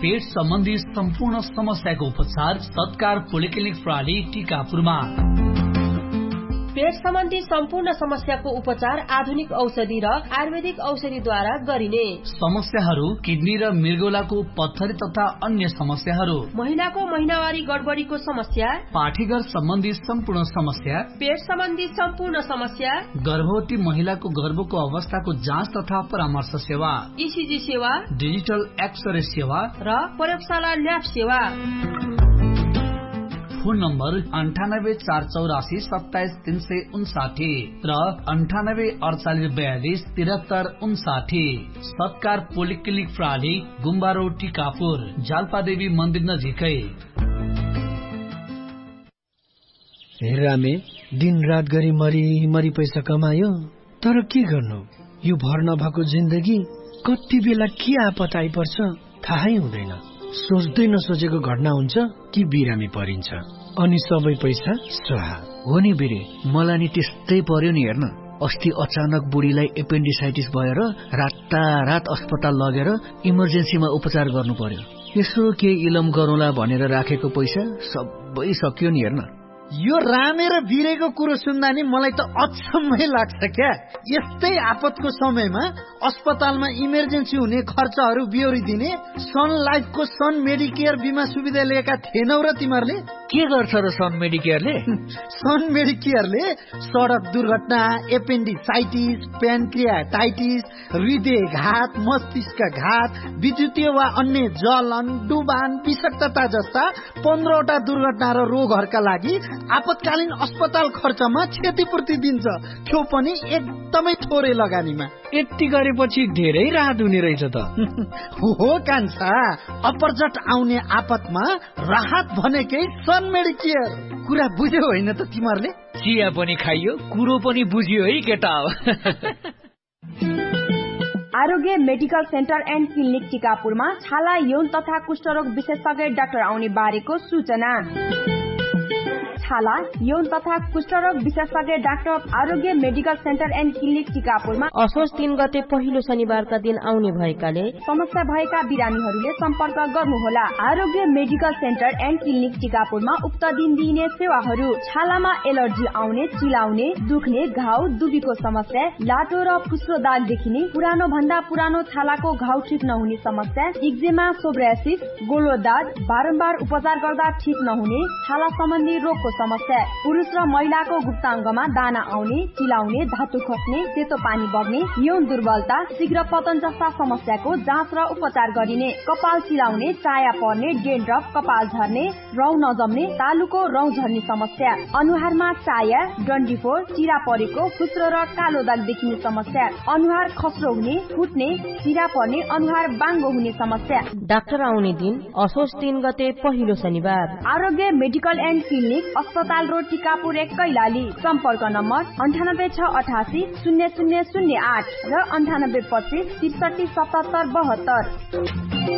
पेट सम्बन्धी सम्पूर्ण समस्याको उपचार सत्कार पोलिक्लिनिक प्रणाली टीकापुरमा। पेट सम्बन्धी सम्पूर्ण समस्याको उपचार आधुनिक औषधि र आयुर्वेदिक औषधिद्वारा गरिने। समस्याहरू किडनी र मृगौलाको पत्थरी तथा अन्य समस्याहरू, महिलाको महिनावारी गडबडीको समस्या, पाठीघर सम्बन्धी सम्पूर्ण समस्या, पेट सम्बन्धी सम्पूर्ण समस्या, गर्भवती महिलाको गर्भको अवस्थाको जाँच तथा परामर्श सेवा, ईसीजी सेवा, डिजिटल एक्सरे सेवा र प्रयोगशाला ल्याब सेवा। फोन नम्बर 9848277359 र 9848427359। सत्कार पोलिक्लिनिक प्रणाली गुम्बा रोड टीकापुर, जाल्पादेवी मन्दिर नजिकै। रामे दिन रात गरी मरी पैसा कमायो, तर के गर्नु? यो भर नभएको जिन्दगी कति बेला के आपत आइपर्छ थाहै हुँदैन। सोच्दै नसोचेको घटना हुन्छ कि बिरामी परिन्छ, अनि सबै पैसा स्वाहा। हो नि बिरे, मलाई नि त्यस्तै पर्यो नि। हेर्न, अस्ति अचानक बुढीलाई एपेन्डिसाइटिस भएर रातारात अस्पताल लगेर इमर्जेन्सीमा उपचार गर्नु पर्यो। यसो केही इलम गरौँला भनेर राखेको पैसा सबै सकियो नि। हेर्न, यो रामे र बिरेको कुरो सुन्दा नि मलाई त अचम्मै लाग्छ क्या। यस्तै आपतको समयमा अस्पतालमा इमर्जेन्सी हुने खर्चहरू बिहोरिदिने सन लाइफको सन मेडिकेयर बिमा सुविधा लिएका थिएनौ र तिमीहरूले? के गर्छ र सन मेडिकेयरले? सन मेडिकेयरले सडक दुर्घटना, एपेन्डिसाइटिस, प्यानक्रियाटाइटिस, हृदयघात, मस्तिष्कघात, विद्युतीय वा अन्य जलन, डुबान, विषाक्तता जस्ता 15वटा दुर्घटना र रोगहरूका लागि आपतकालीन अस्पताल खर्चमा क्षतिपूर्ति दिन्छ, त्यो पनि एकदमै थोरै लगानीमा। यति गरेपछि धेरै राहत हुने रहेछ त। हो कान्छा, अपरझट आउने आपतमा राहत भनेकै सन मेडिकेयर। कुरा बुझ्यौ होइन त तिमीहरूले? चिया पनि खाइयो, कुरो पनि बुझियो है केटा। आरोग्य मेडिकल सेन्टर एन्ड क्लिनिक टीकापुरमा छाला, यौन तथा कुष्ठरोग विशेषज्ञ डाक्टर आउने बारेको सूचना। छाला, यौन तथा कुष्ठरोग विशेषज्ञ doctor Aarogya medical centre and clinic टीकापुरमा असोज 3 गते पहिलो शनिबारका दिन आउने भएकाले समस्या भएका बिरामीहरूले सम्पर्क गर्नुहोला। आरोग्य मेडिकल सेन्टर एन्ड क्लिनिक टीकापुरमा उक्त दिन दिइने सेवाहरू: छालामा एलर्जी आउने, चिलाउने, दुख्ने, घाउ, दुबीको समस्या, लाटो र फुस्रो दाग देखिने, पुरानो भन्दा पुरानो छालाको घाउ ठिक नहुने समस्या, एक्जिमा, सोब्रासिस, गोलो दाग, बारम्बार उपचार गर्दा ठिक नहुने, छाला सम्बन्धी रोगको समस्या, पुरुष र महिलाको गुप्ताङ्गमा दाना आउने, चिलाउने, धातु खस्ने, सेतो पानी बग्ने, यौन दुर्बलता, शीघ्र पतन जस्ता समस्याको जाँच र उपचार गरिने, कपाल चिलाउने, चाया पर्ने, डेन्ड्रफ, कपाल झर्ने, रौँ नजम्ने, तालुको रौँ झर्ने समस्या, अनुहारमा चाया, डन्डीफोर, चिरा परेको, फुस्रो र कालो दाग देखिने समस्या, अनुहार खस्रो हुने, फुट्ने, चिरा पर्ने, अनुहार बाङ्गो हुने समस्या। डाक्टर आउने दिन असोज 3 गते पहिलो शनिबार। आरोग्य मेडिकल एन्ड क्लिनिक, अस्पताल रोड, टीकापुर 1, कैलाली। सम्पर्क नम्बर 9868800008 र 9825 637772।